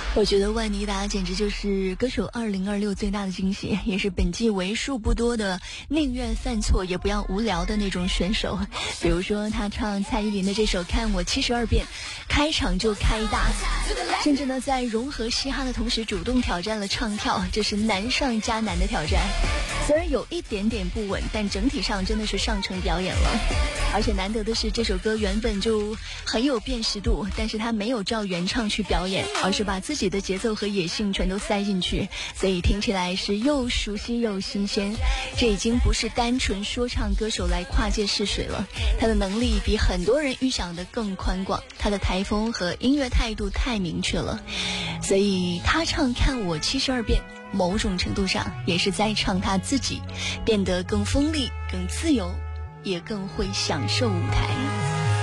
我觉得万妮达简直就是歌手2026最大的惊喜，也是本季为数不多的宁愿犯错也不要无聊的那种选手。比如说他唱蔡依林的这首《看我72遍》，开场就开大，甚至呢在融合嘻哈的同时主动挑战了唱跳，这是难上加难的挑战。虽然有一点点不稳，但整体上真的是上乘表演了。而且难得的是，这首歌原本就很有辨识度，但是他没有照原唱去表演，而是把自己的节奏和野性全都塞进去，所以听起来是又熟悉又新鲜。这已经不是单纯说唱歌手来跨界试水了，他的能力比很多人预想的更宽广，他的台风和音乐态度太明确了，所以他唱看我72遍，某种程度上也是在唱他自己变得更锋利更自由，也更会享受舞台。